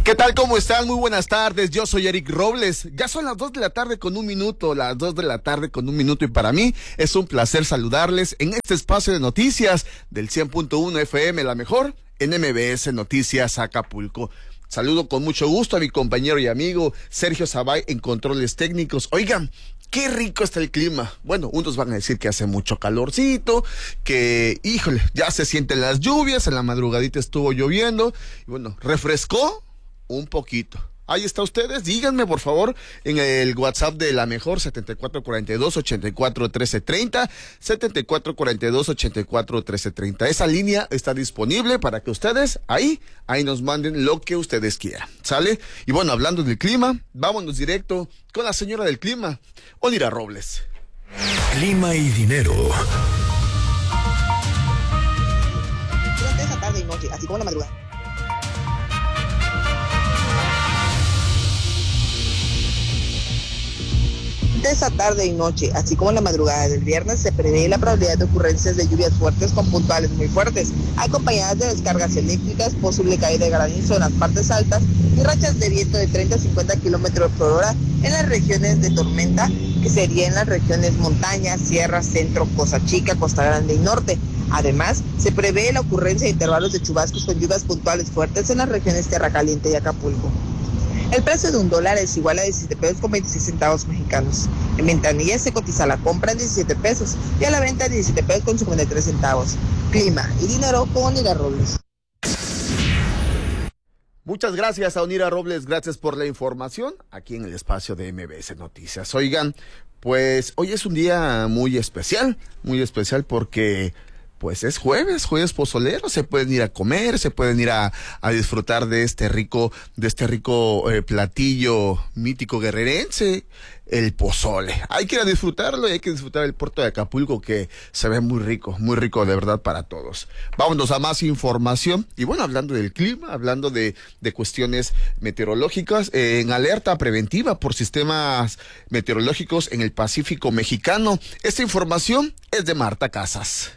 ¿Qué tal? ¿Cómo están? Muy buenas tardes. Yo soy Eric Robles. Ya son las 2 de la tarde con un minuto, y para mí es un placer saludarles en este espacio de noticias del 100.1 FM, la mejor, en MBS Noticias Acapulco. Saludo con mucho gusto a mi compañero y amigo Sergio Zabay en controles técnicos. Oigan, qué rico está el clima. Bueno, unos van a decir que hace mucho calorcito, que, híjole, ya se sienten las lluvias, en la madrugadita estuvo lloviendo, y bueno, refrescó un poquito. Ahí está ustedes, díganme por favor en el WhatsApp de la mejor 7442-841330, 7442-841330. Esa línea está disponible para que ustedes ahí nos manden lo que ustedes quieran, ¿sale? Y bueno, hablando del clima, vámonos directo con la señora del clima, Onira Robles. Clima y dinero. Durante esa tarde y noche, así como la madrugada. Esa tarde y noche, así como en la madrugada del viernes, se prevé la probabilidad de ocurrencias de lluvias fuertes con puntuales muy fuertes, acompañadas de descargas eléctricas, posible caída de granizo en las partes altas y rachas de viento de 30 a 50 kilómetros por hora en las regiones de tormenta, que serían las regiones montañas, sierra, centro, Costa Chica, Costa Grande y norte. Además, se prevé la ocurrencia de intervalos de chubascos con lluvias puntuales fuertes en las regiones Tierra Caliente y Acapulco. El precio de $1 es igual a 17 pesos con 26 centavos mexicanos. En ventanilla se cotiza la compra en 17 pesos y a la venta en 17 pesos con 53 centavos. Clima y dinero con Onira Robles. Muchas gracias a Onira Robles, gracias por la información aquí en el espacio de MBS Noticias. Oigan, pues hoy es un día muy especial porque pues es jueves pozolero, se pueden ir a comer, se pueden ir a disfrutar de este rico platillo mítico guerrerense, el pozole. Hay que ir a disfrutarlo y hay que disfrutar el puerto de Acapulco, que se ve muy rico de verdad para todos. Vámonos a más información y bueno, hablando del clima, hablando de cuestiones meteorológicas, en alerta preventiva por sistemas meteorológicos en el Pacífico mexicano. Esta información es de Marta Casas.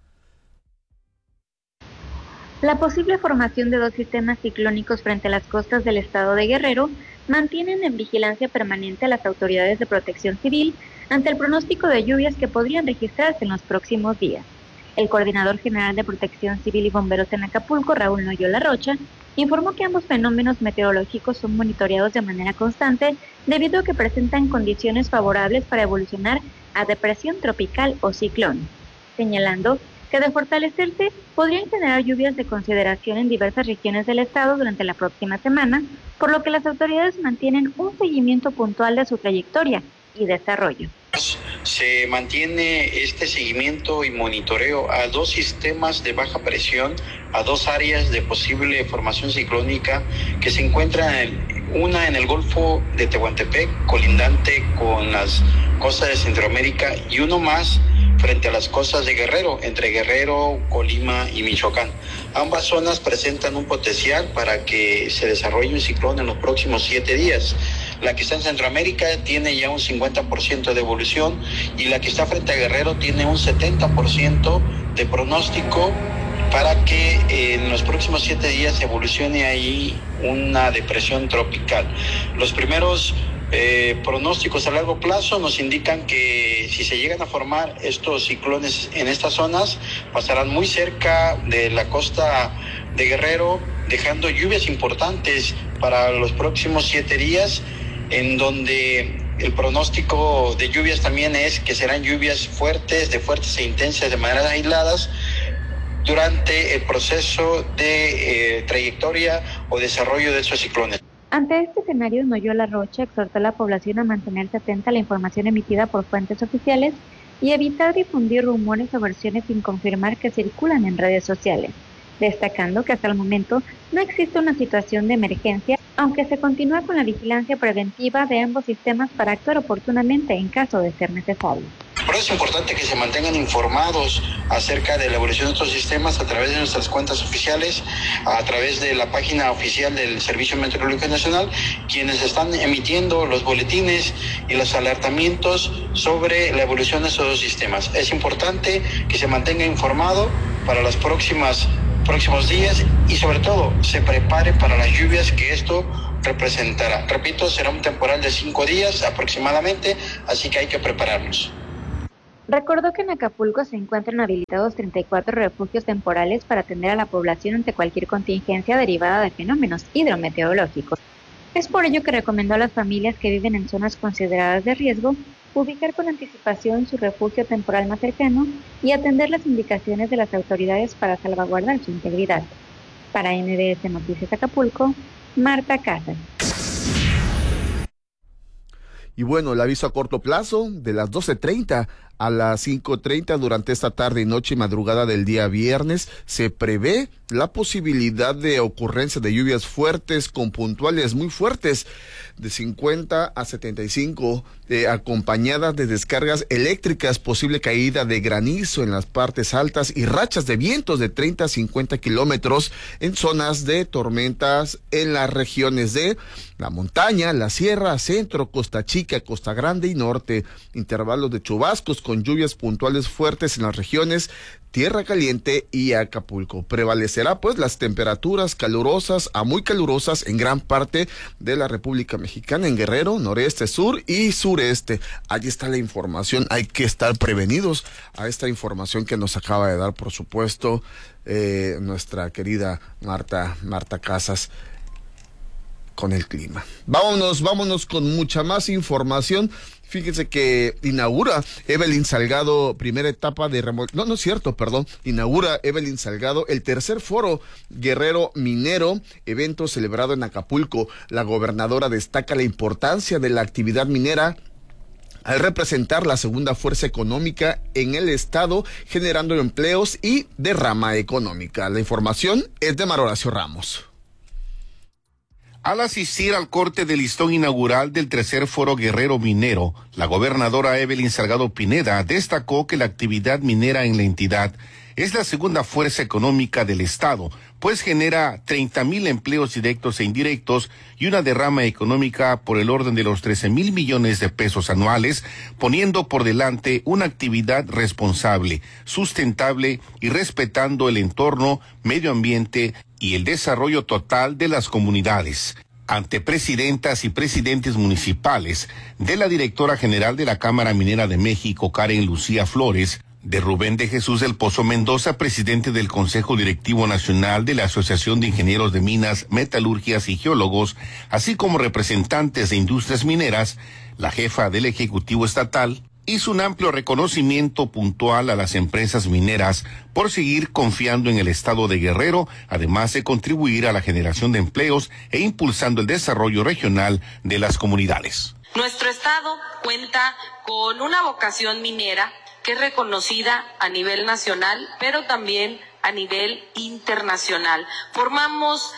La posible formación de 2 sistemas ciclónicos frente a las costas del estado de Guerrero mantienen en vigilancia permanente a las autoridades de protección civil ante el pronóstico de lluvias que podrían registrarse en los próximos días. El coordinador general de Protección Civil y Bomberos en Acapulco, Raúl Noyola Rocha, informó que ambos fenómenos meteorológicos son monitoreados de manera constante debido a que presentan condiciones favorables para evolucionar a depresión tropical o ciclón, señalando que de fortalecerse podrían generar lluvias de consideración en diversas regiones del estado durante la próxima semana, por lo que las autoridades mantienen un seguimiento puntual de su trayectoria y desarrollo. Se mantiene este seguimiento y monitoreo a 2 sistemas de baja presión, a 2 áreas de posible formación ciclónica que se encuentran una en el Golfo de Tehuantepec, colindante con las costas de Centroamérica, y uno más frente a las costas de Guerrero, entre Guerrero, Colima y Michoacán. Ambas zonas presentan un potencial para que se desarrolle un ciclón en los próximos 7 días. La que está en Centroamérica tiene ya un 50% de evolución y la que está frente a Guerrero tiene un 70% de pronóstico para que en los próximos 7 días evolucione ahí una depresión tropical. Los primeros pronósticos a largo plazo nos indican que si se llegan a formar estos ciclones en estas zonas, pasarán muy cerca de la costa de Guerrero, dejando lluvias importantes para los próximos 7 días, en donde el pronóstico de lluvias también es que serán lluvias fuertes e intensas de manera aisladas durante el proceso de trayectoria o desarrollo de estos ciclones. Ante este escenario, Noyola Rocha exhortó a la población a mantenerse atenta a la información emitida por fuentes oficiales y evitar difundir rumores o versiones sin confirmar que circulan en redes sociales, destacando que hasta el momento no existe una situación de emergencia, aunque se continúa con la vigilancia preventiva de ambos sistemas para actuar oportunamente en caso de ser necesario. Por eso es importante que se mantengan informados acerca de la evolución de estos sistemas a través de nuestras cuentas oficiales, a través de la página oficial del Servicio Meteorológico Nacional, quienes están emitiendo los boletines y los alertamientos sobre la evolución de esos 2 sistemas. Es importante que se mantenga informado para las próximas próximos días y sobre todo se prepare para las lluvias que esto representará. Repito, será un temporal de 5 días aproximadamente, así que hay que prepararnos. Recordó que en Acapulco se encuentran habilitados 34 refugios temporales para atender a la población ante cualquier contingencia derivada de fenómenos hidrometeorológicos. Es por ello que recomendó a las familias que viven en zonas consideradas de riesgo ubicar con anticipación su refugio temporal más cercano y atender las indicaciones de las autoridades para salvaguardar su integridad. Para MBS Noticias Acapulco, Marta Casas. Y bueno, el aviso a corto plazo de las 12:30 a las 5:30 durante esta tarde, noche y madrugada del día viernes se prevé la posibilidad de ocurrencia de lluvias fuertes con puntuales muy fuertes de 50 a 75 acompañadas de descargas eléctricas, posible caída de granizo en las partes altas y rachas de vientos de 30 a 50 kilómetros en zonas de tormentas en las regiones de la montaña, la sierra, centro, Costa Chica, Costa Grande y norte, intervalos de chubascos con lluvias puntuales fuertes en las regiones Tierra Caliente y Acapulco. Prevalecerá pues las temperaturas calurosas a muy calurosas en gran parte de la República Mexicana, en Guerrero, noreste, sur y sureste. Allí está la información, hay que estar prevenidos a esta información que nos acaba de dar, por supuesto, nuestra querida Marta Casas con el clima. Vámonos con mucha más información. Fíjense que inaugura Evelyn Salgado primera etapa de inaugura Evelyn Salgado el tercer foro Guerrero Minero, evento celebrado en Acapulco. La gobernadora destaca la importancia de la actividad minera al representar la segunda fuerza económica en el estado, generando empleos y derrama económica. La información es de Mar Horacio Ramos. Al asistir al corte de listón inaugural del tercer foro Guerrero Minero, la gobernadora Evelyn Salgado Pineda destacó que la actividad minera en la entidad es la segunda fuerza económica del estado, pues genera 30,000 empleos directos e indirectos y una derrama económica por el orden de los 13,000 millones de pesos anuales, poniendo por delante una actividad responsable, sustentable y respetando el entorno, medio ambiente y el desarrollo total de las comunidades. Ante presidentas y presidentes municipales, de la directora general de la Cámara Minera de México, Karen Lucía Flores, de Rubén de Jesús del Pozo Mendoza, presidente del Consejo Directivo Nacional de la Asociación de Ingenieros de Minas, Metalurgias y Geólogos, así como representantes de industrias mineras, la jefa del Ejecutivo Estatal hizo un amplio reconocimiento puntual a las empresas mineras por seguir confiando en el estado de Guerrero, además de contribuir a la generación de empleos e impulsando el desarrollo regional de las comunidades. Nuestro estado cuenta con una vocación minera que es reconocida a nivel nacional, pero también a nivel internacional. Formamos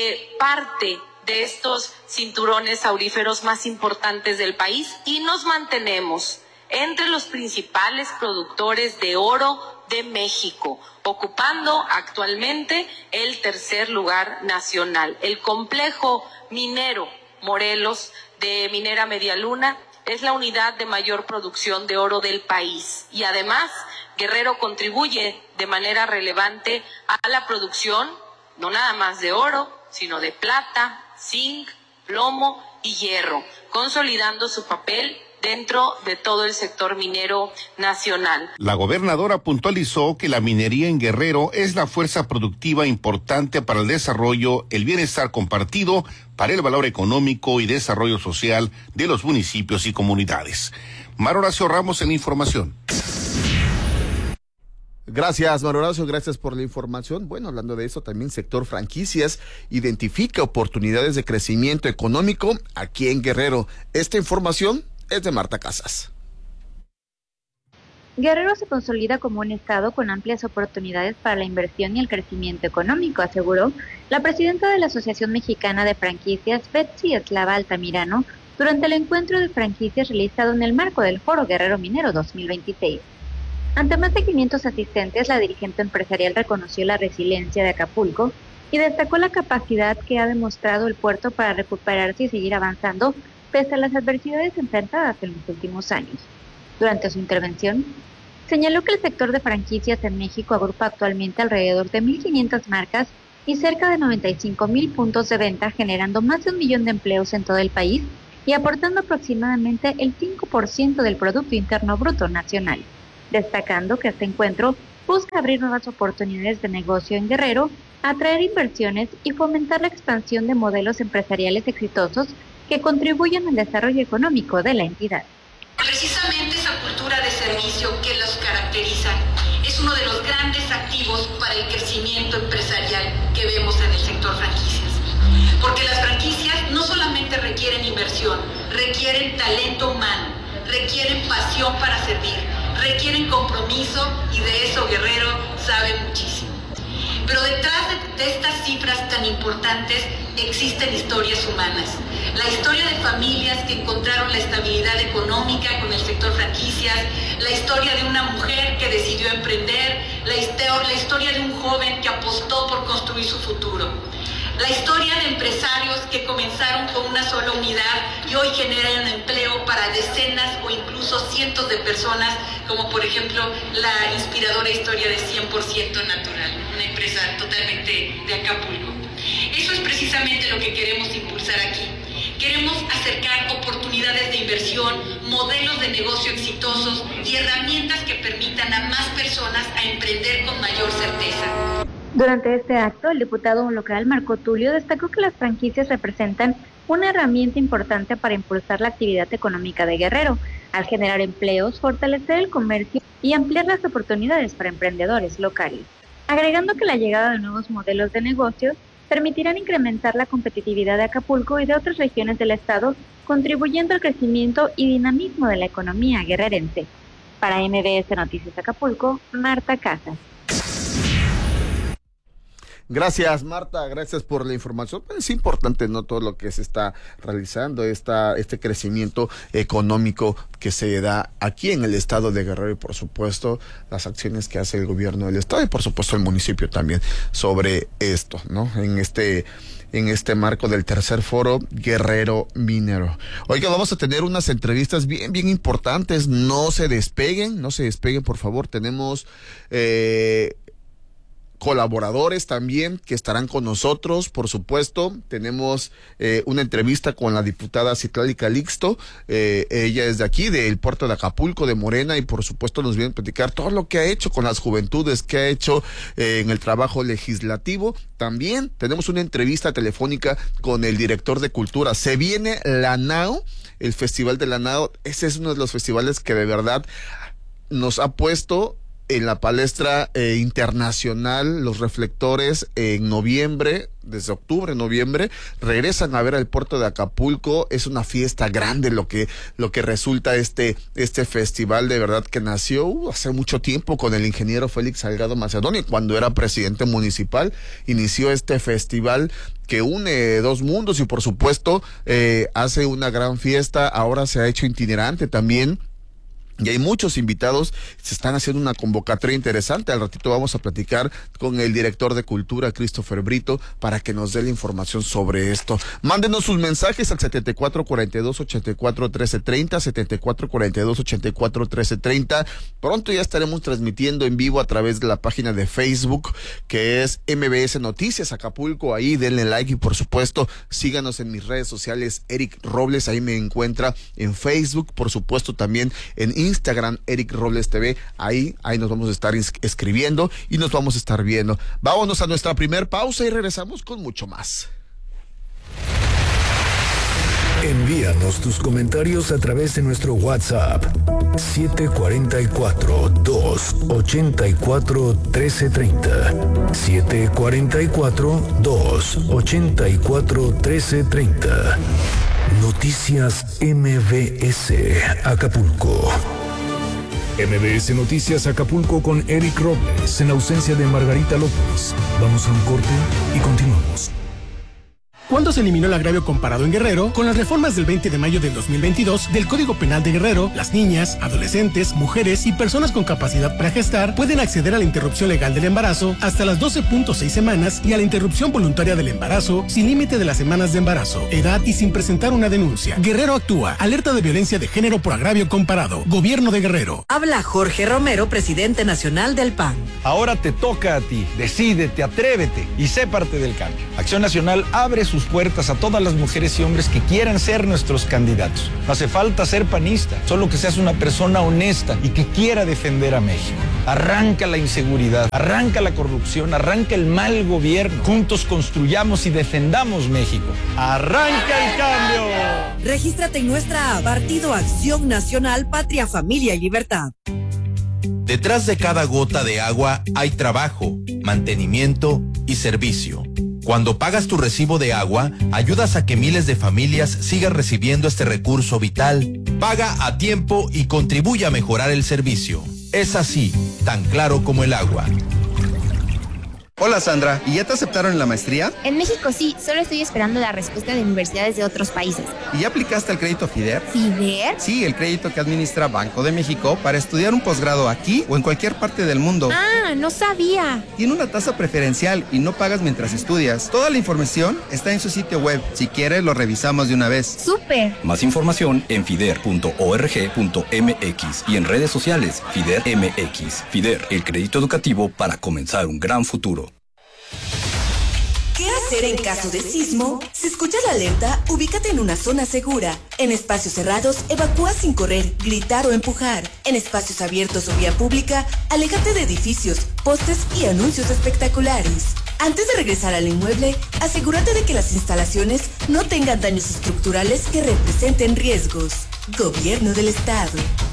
parte de estos cinturones auríferos más importantes del país y nos mantenemos entre los principales productores de oro de México, ocupando actualmente el tercer lugar nacional. El complejo minero Morelos de Minera Media Luna es la unidad de mayor producción de oro del país y además Guerrero contribuye de manera relevante a la producción no nada más de oro, sino de plata, zinc, plomo y hierro, consolidando su papel dentro de todo el sector minero nacional. La gobernadora puntualizó que la minería en Guerrero es la fuerza productiva importante para el desarrollo, el bienestar compartido, para el valor económico y desarrollo social de los municipios y comunidades. Mar Horacio Ramos en la información. Gracias, Mar Horacio, gracias por la información. Bueno, hablando de eso, también sector franquicias identifica oportunidades de crecimiento económico aquí en Guerrero. Esta información es de Marta Casas. Guerrero se consolida como un estado con amplias oportunidades para la inversión y el crecimiento económico, aseguró la presidenta de la Asociación Mexicana de Franquicias, Betsy Eslava Altamirano, durante el encuentro de franquicias realizado en el marco del Foro Guerrero Minero 2026. Ante más de 500 asistentes, la dirigente empresarial reconoció la resiliencia de Acapulco y destacó la capacidad que ha demostrado el puerto para recuperarse y seguir avanzando pese a las adversidades enfrentadas en los últimos años. Durante su intervención, señaló que el sector de franquicias en México agrupa actualmente alrededor de 1.500 marcas y cerca de 95,000 puntos de venta, generando más de 1 millón de empleos en todo el país y aportando aproximadamente el 5% del Producto Interno Bruto nacional, destacando que este encuentro busca abrir nuevas oportunidades de negocio en Guerrero, atraer inversiones y fomentar la expansión de modelos empresariales exitosos que contribuyan al desarrollo económico de la entidad. Precisamente esa cultura de servicio que los caracteriza es uno de los grandes activos para el crecimiento empresarial que vemos en el sector franquicias. Porque las franquicias no solamente requieren inversión, requieren talento humano, requieren pasión para servir, requieren compromiso y de eso Guerrero sabe muchísimo. Pero detrás de estas cifras tan importantes existen historias humanas. La historia de familias que encontraron la estabilidad económica con el sector franquicias, la historia de una mujer que decidió emprender, la historia de un joven que apostó por construir su futuro. La historia de empresarios que comenzaron con una sola unidad y hoy generan empleo para decenas o incluso cientos de personas, como por ejemplo la inspiradora historia de 100% Natural, una empresa totalmente de Acapulco. Eso es precisamente lo que queremos impulsar aquí. Queremos acercar oportunidades de inversión, modelos de negocio exitosos y herramientas que permitan a más personas a emprender con mayor certeza. Durante este acto, el diputado local Marco Tulio destacó que las franquicias representan una herramienta importante para impulsar la actividad económica de Guerrero, al generar empleos, fortalecer el comercio y ampliar las oportunidades para emprendedores locales, agregando que la llegada de nuevos modelos de negocios permitirán incrementar la competitividad de Acapulco y de otras regiones del estado, contribuyendo al crecimiento y dinamismo de la economía guerrerense. Para MBS Noticias Acapulco, Marta Casas. Gracias, Marta, gracias por la información. Es importante, ¿no?, todo lo que se está realizando, este crecimiento económico que se da aquí en el estado de Guerrero y, por supuesto, las acciones que hace el gobierno del estado y, por supuesto, el municipio también sobre esto, ¿no?, en este marco del tercer foro Guerrero Minero. Oiga, vamos a tener unas entrevistas bien importantes. No se despeguen, por favor. Tenemos colaboradores también que estarán con nosotros, por supuesto. Tenemos una entrevista con la diputada Citlali Calixto. Ella es de aquí, del puerto de Acapulco, de Morena, y por supuesto nos viene a platicar todo lo que ha hecho con las juventudes, que ha hecho en el trabajo legislativo. También tenemos una entrevista telefónica con el director de Cultura. Se viene la NAO, el Festival de la NAO. Ese es uno de los festivales que de verdad nos ha puesto en la palestra internacional. Los reflectores en noviembre, desde octubre, noviembre, regresan a ver al puerto de Acapulco. Es una fiesta grande lo que resulta este festival, de verdad, que nació hace mucho tiempo con el ingeniero Félix Salgado Macedonio, cuando era presidente municipal. Inició este festival que une dos mundos y, por supuesto, hace una gran fiesta. Ahora se ha hecho itinerante también. Y hay muchos invitados, se están haciendo una convocatoria interesante. Al ratito vamos a platicar con el director de Cultura, Christopher Brito, para que nos dé la información sobre esto. Mándenos sus mensajes al 7442-841330, 7442-841330. Pronto ya estaremos transmitiendo en vivo a través de la página de Facebook, que es MBS Noticias Acapulco. Ahí denle like y, por supuesto, síganos en mis redes sociales, Eric Robles. Ahí me encuentra en Facebook, por supuesto, también en Instagram, Eric Robles TV. Ahí nos vamos a estar escribiendo y nos vamos a estar viendo. Vámonos a nuestra primer pausa y regresamos con mucho más. Envíanos tus comentarios a través de nuestro WhatsApp 744-284-1330, 744-284-1330. Noticias MBS Acapulco. MBS Noticias Acapulco con Eric Robles, en ausencia de Margarita López. Vamos a un corte y continuamos. cuando se eliminó el agravio comparado en Guerrero con las reformas del 20 de mayo del 2022 del Código Penal de Guerrero. Las niñas, adolescentes, mujeres y personas con capacidad para gestar pueden acceder a la interrupción legal del embarazo hasta las 12.6 semanas y a la interrupción voluntaria del embarazo sin límite de las semanas de embarazo, edad y sin presentar una denuncia. Guerrero actúa. Alerta de violencia de género por agravio comparado. Gobierno de Guerrero. Habla Jorge Romero, presidente nacional del PAN. Ahora te toca a ti. Decídete, atrévete y sé parte del cambio. Acción Nacional abre sus puertas a todas las mujeres y hombres que quieran ser nuestros candidatos. No hace falta ser panista, solo que seas una persona honesta y que quiera defender a México. Arranca la inseguridad, arranca la corrupción, arranca el mal gobierno. Juntos construyamos y defendamos México. ¡Arranca el cambio! Regístrate en nuestra app, Partido Acción Nacional, Patria, Familia y Libertad. Detrás de cada gota de agua hay trabajo, mantenimiento y servicio. Cuando pagas tu recibo de agua, ayudas a que miles de familias sigan recibiendo este recurso vital. Paga a tiempo y contribuye a mejorar el servicio. Es así, tan claro como el agua. Hola Sandra, ¿y ya te aceptaron en la maestría? En México sí, solo estoy esperando la respuesta de universidades de otros países. ¿Y ya aplicaste al crédito FIDER? ¿FIDER? Sí, el crédito que administra Banco de México para estudiar un posgrado aquí o en cualquier parte del mundo. Ah, no sabía. Tiene una tasa preferencial y no pagas mientras estudias. Toda la información está en su sitio web. Si quieres, lo revisamos de una vez. ¡Súper! Más información en fider.org.mx y en redes sociales FIDER MX. FIDER, el crédito educativo para comenzar un gran futuro. ¿Qué hacer en caso de sismo? Si escuchas la alerta, ubícate en una zona segura. En espacios cerrados, evacúa sin correr, gritar o empujar. En espacios abiertos o vía pública, aléjate de edificios, postes y anuncios espectaculares. Antes de regresar al inmueble, asegúrate de que las instalaciones no tengan daños estructurales que representen riesgos. Gobierno del Estado.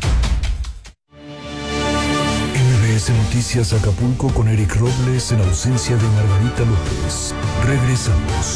MBS Noticias Acapulco con Eric Robles en ausencia de Margarita López. Regresamos.